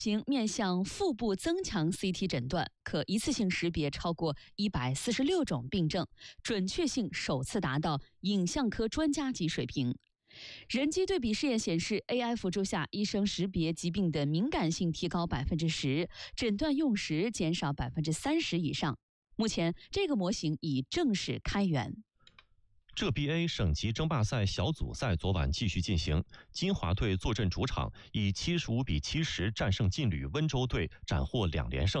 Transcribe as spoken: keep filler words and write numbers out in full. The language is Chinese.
行面向腹部增强 C T 诊断，可一次性识别超过一百四十六种病症，准确性首次达到影像科专家级水平。人机对比试验显示 ，A I 辅助下，医生识别疾病的敏感性提高百分之十，诊断用时减少百分之三十以上。目前，这个模型已正式开源。 浙 B A 省级争霸赛小组赛昨晚继续进行，金华队坐镇主场，以七十五比七十战胜劲旅温州队，斩获两连胜。